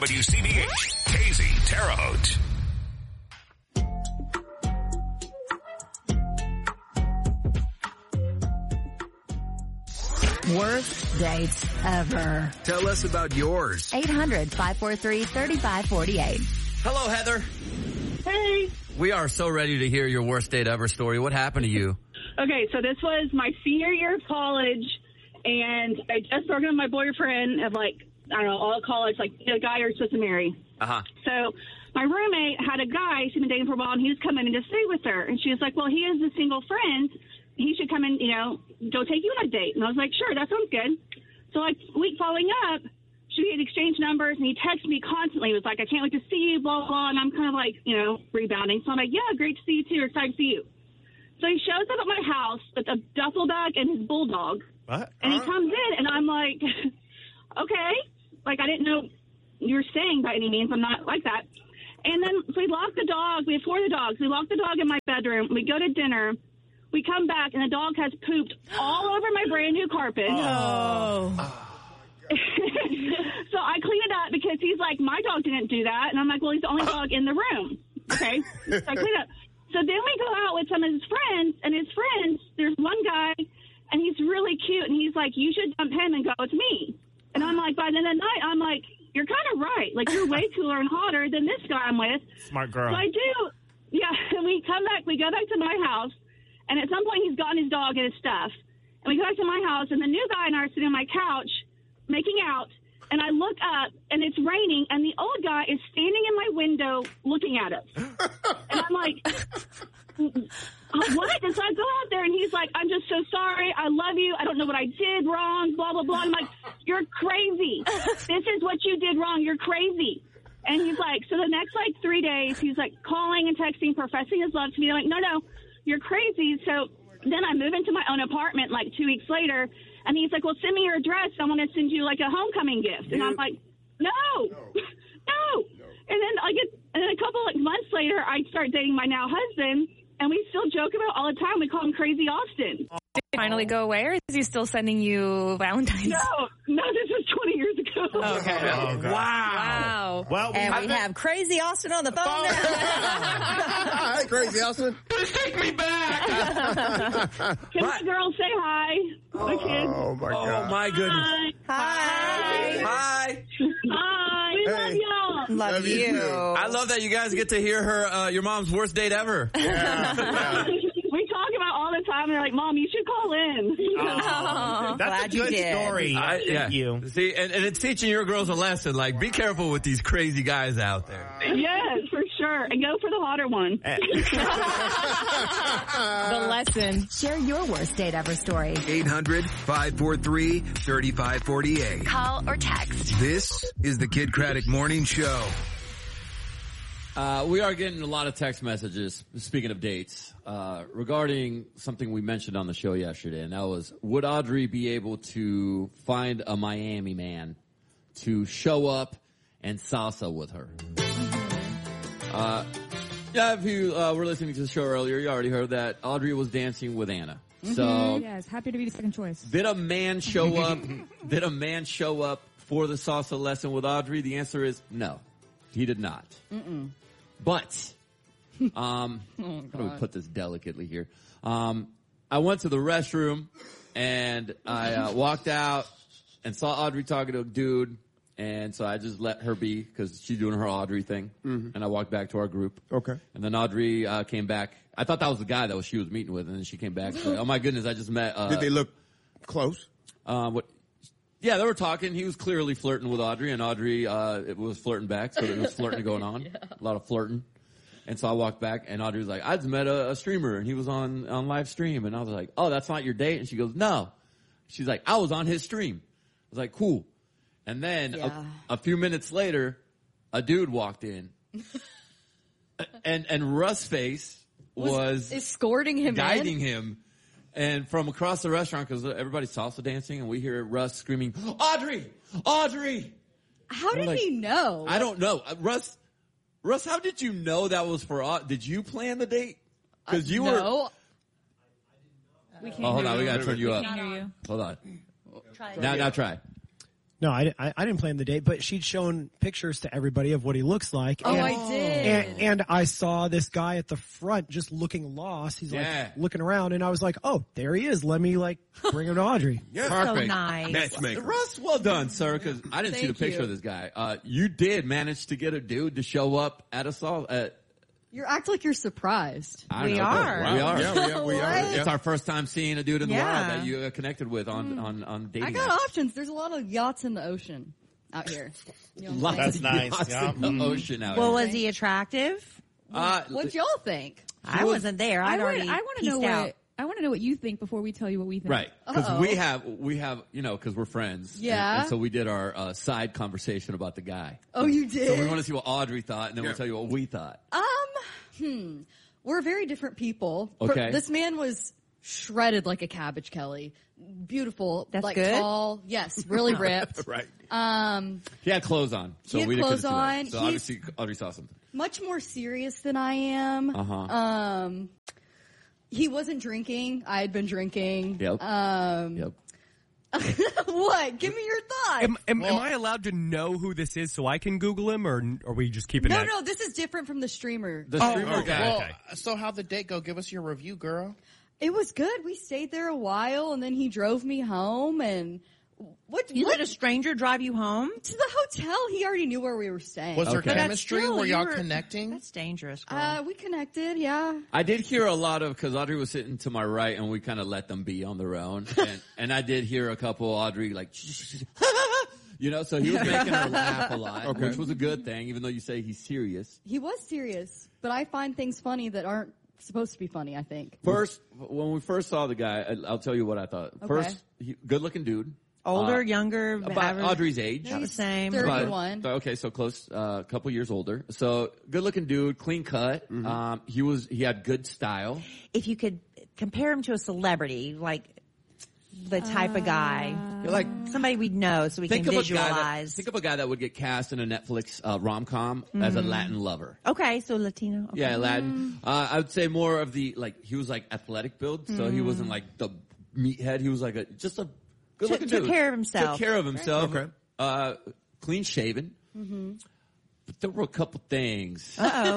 WCBH, KZ Terre Haute. Worst dates ever. Tell us about yours. 800-543-3548. Hello, Heather. Hey. We are so ready to hear your worst date ever story. What happened to you? Okay, so this was my senior year of college, and I just broke up with my boyfriend of all of college, the guy you're supposed to marry. Uh-huh. So my roommate had a guy she'd been dating for a while, and he was coming in to stay with her. And she was like, well, he is a single friend. He should come and, go take you on a date. And I was like, sure, that sounds good. So, week following up, she had exchanged numbers, and he texted me constantly. He was like, I can't wait to see you, blah, blah. And I'm kind of rebounding. So I'm like, yeah, great to see you too. Excited to see you. So he shows up at my house with a duffel bag and his bulldog. What? And he comes in, and I'm like, okay. I didn't know you were staying by any means. I'm not like that. And then so we locked the dog. We have 4 of the dogs. We locked the dog in my bedroom. We go to dinner. We come back, and the dog has pooped all over my brand new carpet. Oh. So I clean it up because he's like, my dog didn't do that. And I'm like, well, he's the only dog in the room. Okay. So I clean it up. So then we go out with some of his friends, and his friends, there's one guy, and he's really cute, and he's like, you should dump him and go with me. And I'm like, by the end of the night, I'm like, you're kind of right. You're way cooler and hotter than this guy I'm with. Smart girl. So I do. Yeah. And we go back to my house. And at some point, he's gotten his dog and his stuff. And we go back to my house, and the new guy and I are sitting on my couch making out. And I look up, and it's raining, and the old guy is standing in my window looking at us. And I'm like, what? And so I go out there, and he's like, I'm just so sorry. I love you. I don't know what I did wrong, blah, blah, blah. I'm like, you're crazy. This is what you did wrong. You're crazy. And he's like, so the next, 3 days, he's, calling and texting, professing his love to me. I'm like, no. You're crazy. So then I move into my own apartment 2 weeks later, and he's like, well, send me your address. I want to send you a homecoming gift. And I'm like, no. And then a couple months later, I start dating my now husband, and we still joke about it all the time. We call him Crazy Austin. Did it finally go away, or is he still sending you Valentine's? No, this was 20 years ago. Okay. Oh, Wow. Well, And we have Crazy Austin on the phone now. Hi, Crazy Austin. Please take me back. Can my girls say hi? My kids. Oh, my Oh, God. my goodness. Hi. Hi. Hi. We love y'all. Love you. I love that you guys get to hear your mom's worst date ever. We talk about all the time. They're like, Mom, you should call in. Oh, that's glad a you good did. story. Yeah. You. See, and it's teaching your girls a lesson. Be careful with these crazy guys out there. Yes, for sure. And go for the hotter one. The lesson. Share your worst date ever story. 800-543-3548. Call or text. This is the Kid Craddock Morning Show. We are getting a lot of text messages, speaking of dates, regarding something we mentioned on the show yesterday, and that was, would Audrey be able to find a Miami man to show up and salsa with her? If you were listening to the show earlier, you already heard that Audrey was dancing with Anna. So, Yes, happy to be the second choice. did a man show up? Did a man show up for the salsa lesson with Audrey? The answer is no, he did not. But, how do we put this delicately here? I went to the restroom and I walked out and saw Audrey talking to a dude, and so I just let her be because she's doing her Audrey thing. And I walked back to our group. Okay. And then Audrey came back. I thought that was the guy that she was meeting with, and then she came back. She's like, oh my goodness, I just met. Did they look close? What? Yeah, they were talking. He was clearly flirting with Audrey, and Audrey was flirting back, so there was flirting going on. A lot of flirting. And so I walked back, and Audrey was like, I just met a streamer, and he was on live stream. And I was like, oh, that's not your date? And she goes, no. She's like, I was on his stream. I was like, cool. And then a few minutes later, a dude walked in. and Russ Face was escorting him, guiding him. And from across the restaurant, because everybody's salsa dancing, and we hear Russ screaming, Audrey! Audrey! How did he know? I don't know. Russ, how did you know that was for did you plan the date? Because you were... We can't hold hear on. you. We got to turn you up. We can't hear you. Hold on. Now try. No, I didn't plan the date, but she'd shown pictures to everybody of what he looks like. Oh, and, I did. And I saw this guy at the front just looking lost. He's like looking around, and I was like, oh, there he is. Let me bring him to Audrey. Yeah. Perfect. So nice. Matchmaker. Russ, well done, sir, because I didn't see the picture of this guy. You did manage to get a dude to show up at a salsa. You act like you're surprised. We are. We are. Yeah, we are. It's our first time seeing a dude in the Yeah. world that you connected with on dating. I got apps. options. There's a lot of yachts in the ocean out here. You know what I'm Lots saying? of That's nice. yachts Yeah. in the ocean out Well, here. was he attractive? What y'all think? I wasn't there. I'd already I want to know pieced out. what I want to know what you think before we tell you what we think. Right, because we have, because we're friends. Yeah. And so we did our side conversation about the guy. Oh, you did? So we want to see what Audrey thought, and then we'll tell you what we thought. We're very different people. Okay. This man was shredded like a cabbage Kelly. Beautiful. That's like good? Tall. Yes, really ripped. Right. He had clothes on, so He had we didn't clothes couldn't see that. on. So He's- obviously Audrey saw something. Much more serious than I am. Uh-huh. He wasn't drinking. I had been drinking. Yep. What? Give me your thoughts. Am I allowed to know who this is so I can Google him, or are we just keeping that? No, this is different from the streamer. The streamer guy. Well, so how'd the date go? Give us your review, girl. It was good. We stayed there a while, and then he drove me home. And You let a stranger drive you home? to the hotel. He already knew where we were staying. Was there Okay. But that's chemistry? still- Were y'all you were- connecting? That's dangerous, girl. We connected. Yeah. I did hear a lot of, because Audrey was sitting to my right, and we kind of let them be on their own. And I did hear a couple, Audrey, like, so he was making her laugh a lot, which was a good thing, even though you say he's serious. He was serious, but I find things funny that aren't supposed to be funny, I think. First, when we first saw the guy, I'll tell you what I thought. Okay. First, good-looking dude. Older, younger, About average? Audrey's age. About the same. 31. Okay, so close, a couple years older. So good-looking dude, clean cut. He had good style. If you could compare him to a celebrity, like the type of guy, Like somebody we'd know so we can visualize. Think of a guy that would get cast in a Netflix rom-com as a Latin lover. Okay, so Latino. Okay. Yeah, Latin. I would say more of the, he was like athletic build, so he wasn't like the meathead. He was like just a good-looking dude. Took care of himself. Took care of himself. Okay. Clean shaven. But there were a couple things.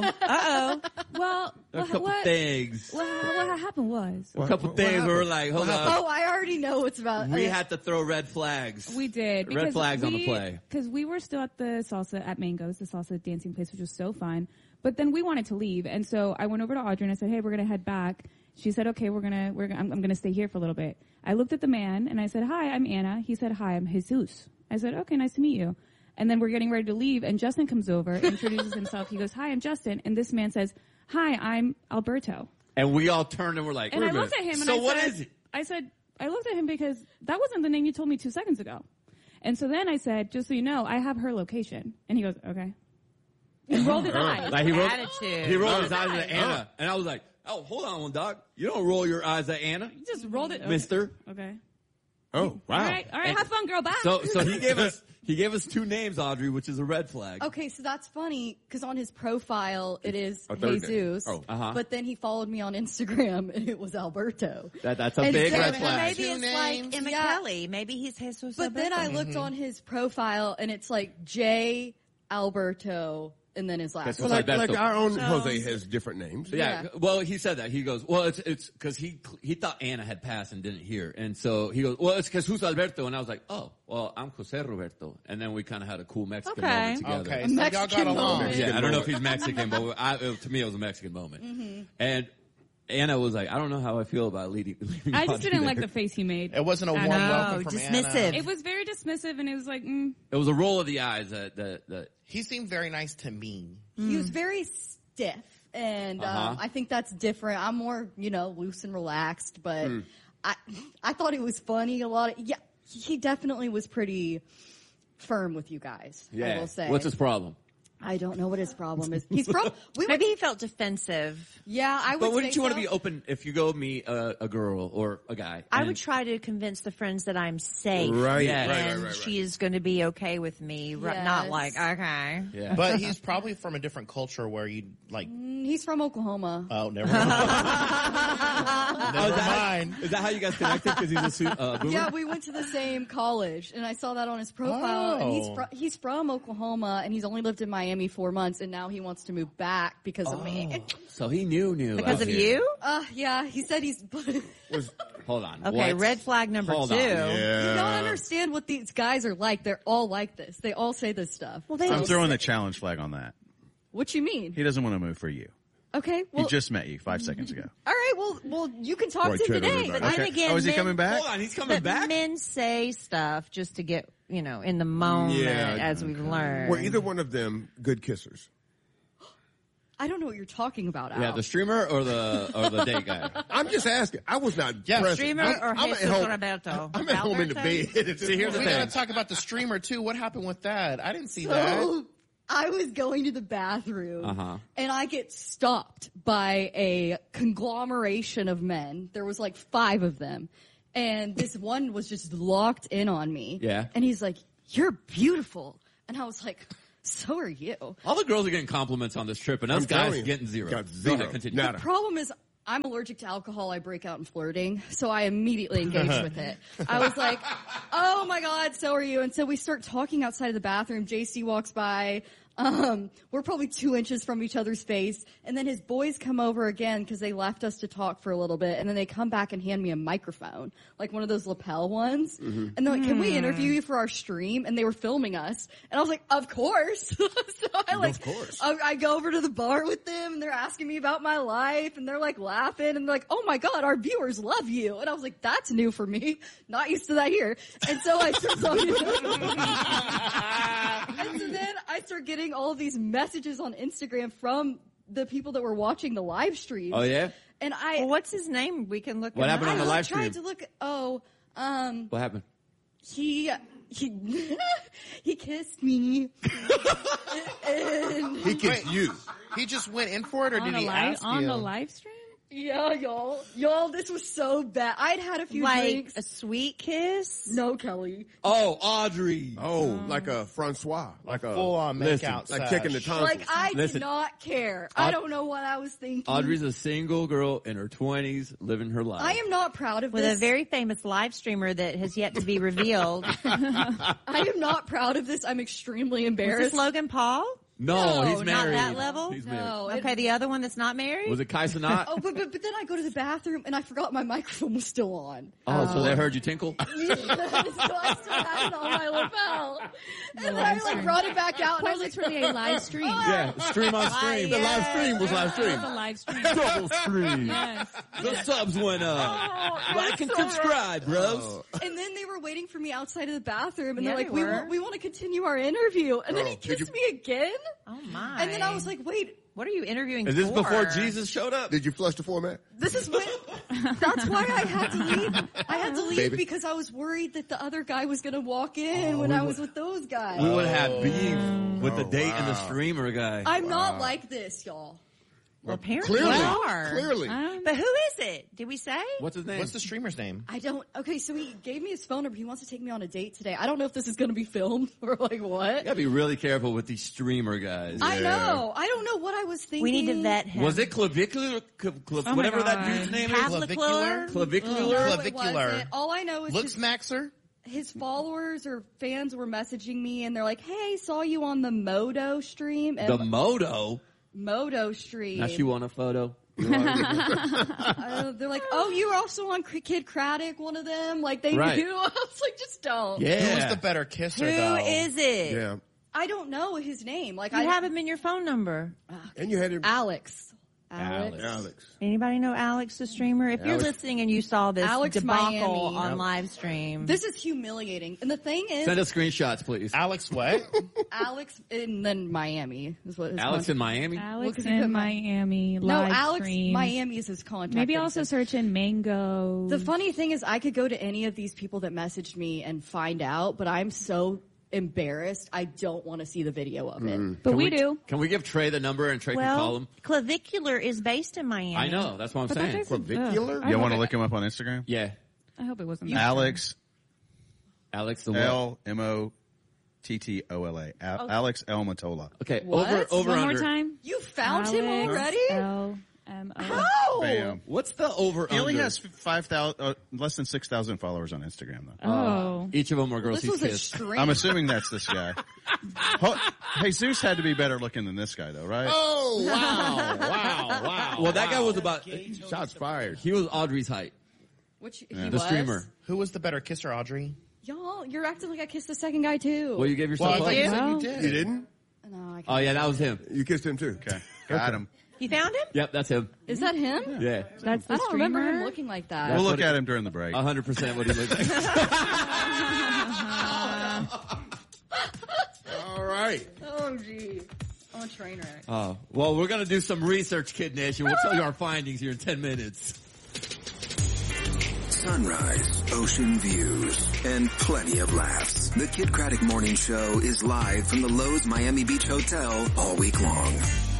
Well, A couple things. what happened was A couple things where we're like, hold up. Oh, I already know what's about. We had to throw red flags. we did Red because flags on the play. because we were still at the salsa at Mango's, the salsa dancing place, which was so fun. But then we wanted to leave, and so I went over to Audrey and I said, "Hey, we're gonna head back." She said, "Okay, I'm gonna stay here for a little bit." I looked at the man and I said, "Hi, I'm Anna." He said, "Hi, I'm Jesus." I said, "Okay, nice to meet you." And then we're getting ready to leave, and Justin comes over, introduces himself. He goes, "Hi, I'm Justin," and this man says, "Hi, I'm Alberto." And we all turned and we're like, And wait I a minute. looked at him and so I what said, is it? I looked at him because that wasn't the name you told me 2 seconds ago. And so then I said, "Just so you know, I have her location." And he goes, "Okay." And rolled his eyes. Like he rolled his eyes at Anna. And I was like, oh, hold on, dog. You don't roll your eyes at Anna, He just rolled it. Okay. mister. Okay. Oh, wow. All right, have fun, girl. Bye. So he gave us two names, Audrey, which is a red flag. Okay, so that's funny because on his profile it is A third name. Jesus, Uh-huh. but then he followed me on Instagram and it was Alberto. That's a And big so red flag. Maybe it's like Emma Yeah. Kelly. Maybe he's Jesus. But then I looked on his profile and it's like J. Alberto and then his last Well, name. like our own Jose has different names. Yeah. Well, he said that. He goes, well, it's because he thought Anna had passed and didn't hear. And so he goes, well, it's because who's Alberto? And I was like, oh, well, I'm Jose Roberto. And then we kind of had a cool Mexican moment together. Okay, so y'all got along. Yeah, I don't know if he's Mexican, but to me it was a Mexican moment. And Anna was like, I don't know how I feel about leaving I just Audrey didn't there. like the face he made. It wasn't a warm welcome from dismissive. Anna. It was very dismissive, and it was like, It was a roll of the eyes that He seemed very nice to me. He was very stiff, and I think that's different. I'm more, loose and relaxed, but I thought it was funny. He definitely was pretty firm with you guys. I will say. What's his problem? I don't know what his problem is. He's Maybe he felt defensive. Yeah, I would. But wouldn't say you want so. to be open if you go meet a girl or a guy? I would try to convince the friends that I'm safe. Right, Yeah. And she's going to be okay with me. Not Yes. like, okay. Yeah. But he's probably from a different culture where you like He's from Oklahoma. Oh, never mind. Never mind. Is that how you guys connected? Because he's a boomer? Yeah, we went to the same college, and I saw that on his profile. Oh. And he's from Oklahoma, and he's only lived in Miami 4 months, and now he wants to move back because of me. So he knew. Because of you? Yeah, he said he's. Hold on. Okay, what? red flag number Hold 2. on. You don't understand what these guys are like. They're all like this. They all say this stuff. Well, I'm throwing the challenge flag on that. What you mean? He doesn't want to move for you. Okay, well, He just met you 5 seconds ago. all right. Well, you can talk Boy, to him tread on today. his But back. And again, Is he men- coming back? Hold on, he's coming But back? men say stuff just to get, in the moment, Yeah, as we've learned. Were either one of them good kissers? I don't know what you're talking about, Al. Yeah, the streamer or the date guy? I'm just asking. I was not present. Streamer or I'm at Jesus home. Roberto? I'm at home in the bed. See, here's the We thing. gotta talk about the streamer too. What happened with that? I didn't see that. I was going to the bathroom, Uh-huh. and I get stopped by a conglomeration of men. There was like 5 of them, and this one was just locked in on me. Yeah. And he's like, "You're beautiful," and I was like, "So are you." All the girls are getting compliments on this trip, and us I'm telling guys you. getting 0. Got Go 0. ahead, continue. Nada. The problem is I'm allergic to alcohol. I break out in flirting, so I immediately engaged with it. I was like, "Oh my God, so are you?" And so we start talking outside of the bathroom. JC walks by. We're probably 2 inches from each other's face, and then his boys come over again because they left us to talk for a little bit, and then they come back and hand me a microphone, like one of those lapel ones, and they're like, "Can we interview you for our stream?" And they were filming us, and I was like, "Of course!" So Of course. I go over to the bar with them, and they're asking me about my life, and they're like laughing, and they're like, "Oh my God, our viewers love you!" And I was like, "That's new for me, not used to that here." And so I start talking to them. And so then I start getting all of these messages on Instagram from the people that were watching the live stream. Oh, yeah? And Well, what's his name? We can look What him happened up. on the live tried stream? to look. What happened? He kissed me. And He kissed you. He just went in for it, or did he ask on you? the live stream? yeah, y'all, this was so bad. I'd had a few Like drinks. a sweet kiss? No, Kelly. Oh, Audrey. Oh, like a Francois. Like a full-on Listen, makeout like sesh. kicking the tonsils. Like I Listen. did not care. I don't know what I was thinking. Audrey's a single girl in her 20s living her life. I am not proud of With this. a very famous live streamer that has yet to be revealed. I am not proud of this. I'm extremely Was embarrassed. this Logan Paul? No, he's not married. that level? He's No. married. Okay, the other one that's not married? Was it Kai Cenat? Oh, but then I go to the bathroom and I forgot my microphone was still on. So they heard you tinkle? So I still had it on my lapel. And then I brought it back out and I was like, Literally a live stream. Yeah, stream on stream. The live stream was live stream. It's a live stream. Double stream. Yes. The subs went up. Like and subscribe, bros. and then they were waiting for me outside of the bathroom and Yeah, they're like, they were. we want to continue our interview. And then he did kissed me again. Oh my. And then I was like, wait, what are you interviewing Is this for? before Jesus showed up? Did you flush the format? this is when, that's why I had to leave. I had to leave Baby. because I was worried that the other guy was going to walk in when I was with those guys. We would have beef with the date and the wow. streamer guy. I'm not like this, y'all. Well, apparently Clearly. you are. Clearly. But who is it? Did we say? What's his name? What's the streamer's name? I don't. Okay, so he gave me his phone number. He wants to take me on a date today. I don't know if this is going to be filmed or like what. You gotta be really careful with these streamer guys. I know. I don't know what I was thinking. We need to vet him. Was it clavicular? my Whatever that God. dude's name Clavicular? is? Clavicular? No, it Clavicular. wasn't. All I know is Looks maxer. his followers or fans were messaging me and they're like, "Hey, saw you on the Moto stream." And The Moto? Moto stream. Now she want a photo. They're like, "Oh, you were also on Kid Craddock, one of them." Like they Right. knew. I was like, "Just don't." Who was Yeah. the better kisser, Who though? is it? Yeah. I don't know his name. Like You I have him in your phone number. And you had him. Alex. Alex. Anybody know Alex the streamer? If you're listening and you saw this Alex debacle Miami. on live stream, This is humiliating. And the thing is, Send us screenshots, please. Alex what? Alex and then Miami is what his Alex in Miami? Alex 'cause he put in my- Miami No, live Alex stream. Miami is his contact. Maybe that he also said. search in Mango. The funny thing is I could go to any of these people that messaged me and find out, but I'm so embarrassed. I don't want to see the video of it. But Can we do. Can we give Trey the number and Trey can call well, him? Clavicular is based in Miami. I know. That's what I'm But that saying. doesn't- Clavicular? I You hope want to it- look him up on Instagram? Yeah. I hope it wasn't that. Alex Alex the what? LMO T-T-O-L-A. Alex L. Matola. Okay, What? over One under. more time. You found him already? L-M-O. How? Bam. What's the over He only under? has 5,000, less than 6,000 followers on Instagram, though. Oh. Each of them are girls This he's was a kissed. stream. I'm assuming that's this guy. Jesus had to be better looking than this guy, though, right? Oh, wow. Well, that guy was about. Shots fired. He was Audrey's height. Which he The was? streamer. Who was the better kisser, Audrey? Y'all, you're acting like I kissed the second guy too. Well, you gave yourself. Well, I up. thought you said you did. You didn't? No, I can't. Oh yeah, that was him. You kissed him too. Okay. Got him. You found him? Yep, that's him. Is that him? Yeah, That's the I don't remember him streamer. looking like that. We'll what look it- at him during the break. 100% what he looked like. All right. Oh, gee. I'm a train wreck. Oh, well, we're gonna do some research, Kid Nation. We'll tell you our findings here in 10 minutes. Sunrise, ocean views, and plenty of laughs. The Kid Craddock Morning Show is live from the Lowe's Miami Beach Hotel all week long.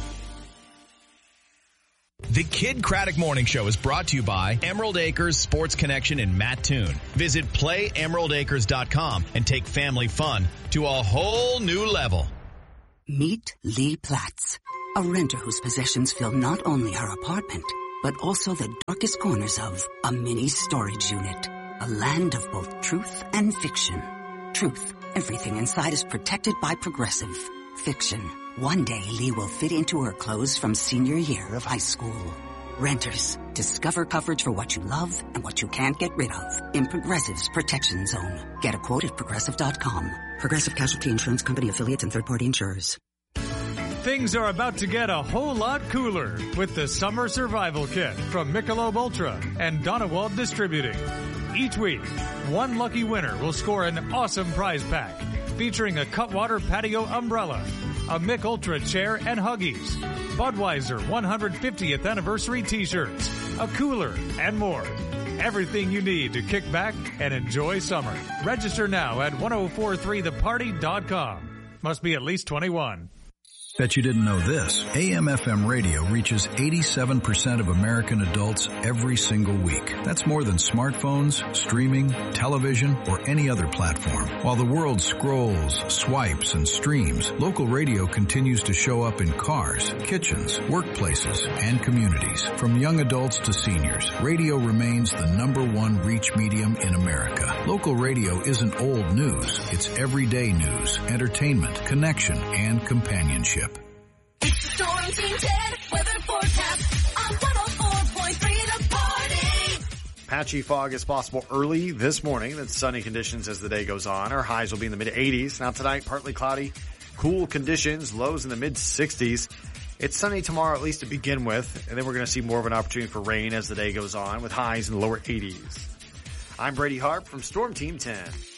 The Kid Craddock Morning Show is brought to you by Emerald Acres Sports Connection in Mattoon. Visit playemeraldacres.com and take family fun to a whole new level. Meet Lee Platts, a renter whose possessions fill not only her apartment, but also the darkest corners of a mini storage unit. A land of both truth and fiction. Truth, everything inside is protected by Progressive. Fiction, one day Lee will fit into her clothes from senior year of high school. Renters, discover coverage for what you love and what you can't get rid of in Progressive's Protection Zone. Get a quote at Progressive.com. Progressive Casualty Insurance Company affiliates and third-party insurers. Things are about to get a whole lot cooler with the Summer Survival Kit from Michelob Ultra and Donewald Distributing. Each week, one lucky winner will score an awesome prize pack featuring a Cutwater patio umbrella, a Mick Ultra chair and Huggies, Budweiser 150th anniversary t-shirts, a cooler, and more. Everything you need to kick back and enjoy summer. Register now at 1043theparty.com. Must be at least 21. Bet you didn't know this. AM/FM radio reaches 87% of American adults every single week. That's more than smartphones, streaming, television, or any other platform. While the world scrolls, swipes, and streams, local radio continues to show up in cars, kitchens, workplaces, and communities. From young adults to seniors, radio remains the #1 reach medium in America. Local radio isn't old news. It's everyday news, entertainment, connection, and companionship. Storm Team 10 weather forecast on 104.3 The Party. Patchy fog is possible early this morning. Then sunny conditions as the day goes on. Our highs will be in the mid-80s. Now tonight, partly cloudy, cool conditions, lows in the mid-60s. It's sunny tomorrow, at least to begin with, and then we're going to see more of an opportunity for rain as the day goes on, with highs in the lower 80s. I'm Brady Harp from Storm Team 10.